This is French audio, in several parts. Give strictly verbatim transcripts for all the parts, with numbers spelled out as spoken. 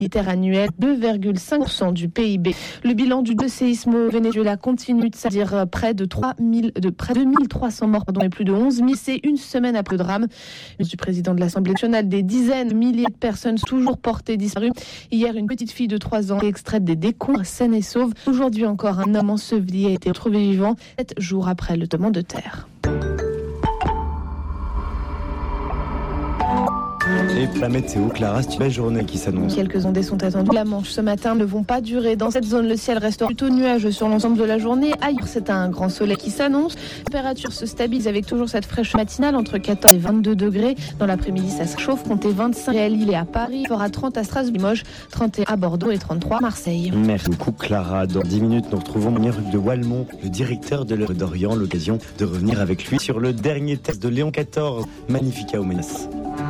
annuel, deux virgule cinq pour cent du P I B. Le bilan du séisme au Venezuela continue de c'est-à-dire près de trois mille, de près de deux mille trois cents morts, dont plus de onze mille. C'est une semaine après le drame. Du président de l'Assemblée nationale, des dizaines de milliers de personnes toujours portées disparues. Hier, une petite fille de trois ans est extraite des décombres saine et sauve. Aujourd'hui encore, un homme enseveli a été retrouvé vivant sept jours après le tremblement de terre. Et la météo, Clara, c'est une belle journée qui s'annonce. Quelques ondées sont attendues. La Manche ce matin ne vont pas durer. Dans cette zone, le ciel reste plutôt nuageux sur l'ensemble de la journée. Ailleurs, c'est un grand soleil qui s'annonce. La température se stabilise avec toujours cette fraîche matinale entre quatorze et vingt-deux degrés. Dans l'après-midi, ça se chauffe. Comptez vingt-cinq à Lille et à Paris. Il fera trente à Strasbourg, Limoges, trente et un à Bordeaux et trente-trois à Marseille. Merci beaucoup, Clara. Dans dix minutes, nous retrouvons Monique de Walmont, le directeur de l'Œuvre d'Orient. L'occasion de revenir avec lui sur le dernier test de Léon quatorze. Magnifica Omenas.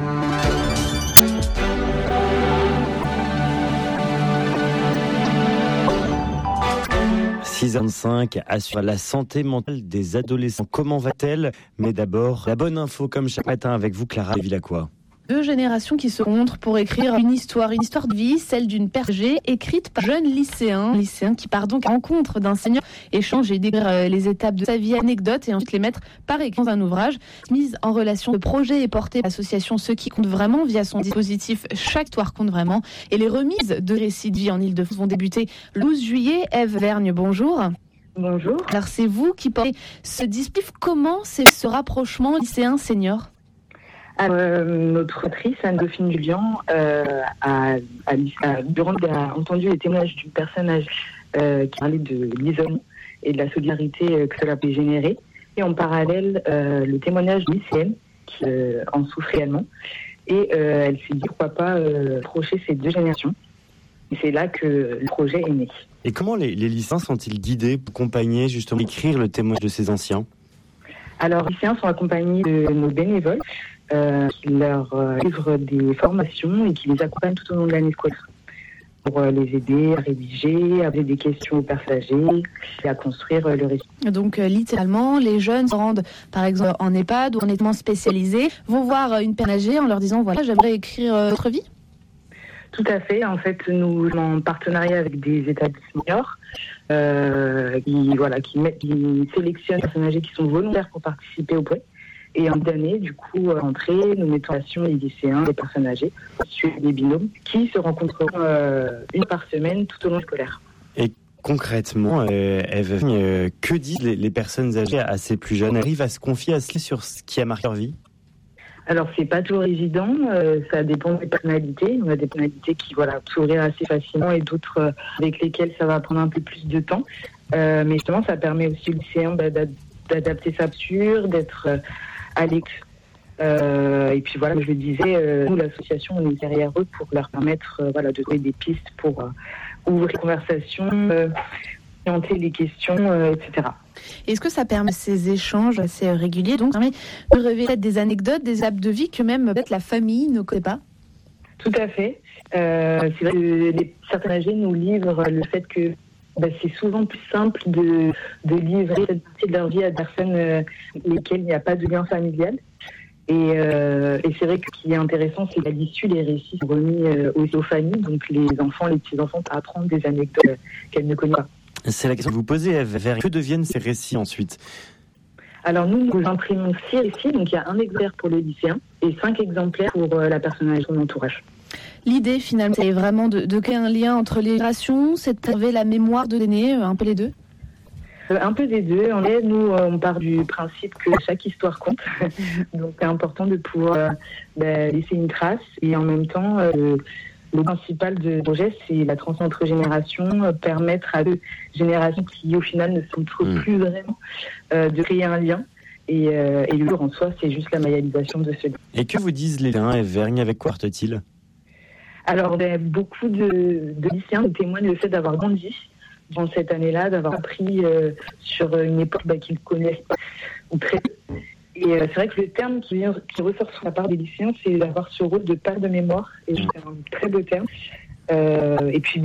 six heures vingt-cinq, assure la santé mentale des adolescents. Comment va-t-elle ? Mais d'abord, la bonne info comme chaque matin avec vous, Clara Villacqua. Deux générations qui se rencontrent pour écrire une histoire, une histoire de vie, celle d'une personne écrite par un jeune lycéen, lycéen qui part donc à la rencontre d'un seigneur, échange et décrire les étapes de sa vie, anecdotes et ensuite les mettre par écrit dans un ouvrage. Mise en relation, le projet est porté par l'association Ceux qui comptent vraiment via son dispositif Chaque histoire compte vraiment et les remises de récits de vie en Ile-de-France vont débuter le douze juillet. Ève Vergne, bonjour. Bonjour. Alors c'est vous qui portez ce dispositif. Comment c'est ce rapprochement lycéen-senior ? Alors, euh, notre autrice, Anne-Dauphine Julien, euh, a, a, a, durant, a entendu les témoignages d'une personne âgée euh, qui parlait de l'isolement et de la solidarité que cela peut générer. Et en parallèle, euh, le témoignage d'une lycéenne qui euh, en souffre réellement. Et euh, elle s'est dit pourquoi pas euh, approcher ces deux générations. Et c'est là que le projet est né. Et comment les, les lycéens sont-ils guidés pour accompagner, justement, écrire le témoignage de ces anciens ? Alors, les lycéens sont accompagnés de nos bénévoles euh, qui leur euh, livrent des formations et qui les accompagnent tout au long de l'année scolaire pour euh, les aider à rédiger, à poser des questions aux personnes âgées et à construire euh, le récit. Donc, euh, littéralement, les jeunes se rendent, par exemple, en EHPAD ou en établissement spécialisé, vont voir euh, une personne âgée en leur disant « Voilà, j'aimerais écrire euh, votre vie ». Tout à fait. En fait, nous sommes en partenariat avec des établissements euh, qui, voilà, qui, met, qui sélectionnent des personnes âgées qui sont volontaires pour participer au projet. Et en année, du coup, à l'entrée, nous mettons en relation les lycéens, les personnes âgées, sur des binômes qui se rencontreront euh, une par semaine tout au long scolaire. Et concrètement, euh, Ève, euh, que disent les, les personnes âgées à ces plus jeunes ? Elles arrivent à se confier assez sur ce qui a marqué leur vie ? Alors, c'est pas toujours évident, euh, ça dépend des personnalités. On a des personnalités qui voilà, s'ouvrir assez facilement et d'autres euh, avec lesquelles ça va prendre un peu plus de temps. Euh, mais justement, ça permet aussi aux lycéens bah, d'adapter sa posture, d'être euh, à l'écoute. Euh, et puis voilà, comme je le disais, euh, nous, l'association, on est derrière eux pour leur permettre euh, voilà, de trouver des pistes pour euh, ouvrir les conversations, euh, orienter les questions, euh, et cetera. Est-ce que ça permet ces échanges assez réguliers, donc permet de révéler peut-être des anecdotes, des étapes de vie que même peut-être la famille ne connaît pas ? Tout à fait. Euh, c'est vrai que les certains âgés nous livrent le fait que bah, c'est souvent plus simple de, de livrer cette partie de leur vie à des personnes euh, lesquelles il n'y a pas de lien familial. Et, euh, et c'est vrai que ce qui est intéressant, c'est qu'à l'issue, les récits sont remis euh, aux, aux familles, donc les enfants, les petits-enfants, à apprendre des anecdotes euh, qu'elles ne connaissent pas. C'est la question que vous posez, Ève. Vers que deviennent ces récits ensuite ? Alors nous, nous imprimons six récits, donc il y a un exemplaire pour le lycéen et cinq exemplaires pour euh, la personne âgée de son entourage. L'idée, finalement, c'est vraiment de, de créer un lien entre les générations, c'est de préserver la mémoire de l'aîné, un peu les deux ? euh, Un peu des deux. En fait, nous, on part du principe que chaque histoire compte. Donc c'est important de pouvoir euh, bah, laisser une trace et en même temps... Euh, Le principal du projet, c'est la transmission entre générations, euh, permettre à deux générations qui, au final, ne sont mmh. plus vraiment, euh, de créer un lien. Et, euh, et le jour en soi, c'est juste la matérialisation de ce lien. Et que vous disent les liens, Ève Vergne, avec quoi partent-ils ? Alors, ben, beaucoup de, de lycéens nous témoignent le fait d'avoir grandi dans cette année-là, d'avoir appris euh, sur une époque bah, qu'ils connaissent pas, ou très peu. Et euh, c'est vrai que le terme qui, vient, qui ressort sur la part des lycéens, c'est d'avoir ce rôle de père de mémoire. Et c'est un très beau terme. Euh, et puis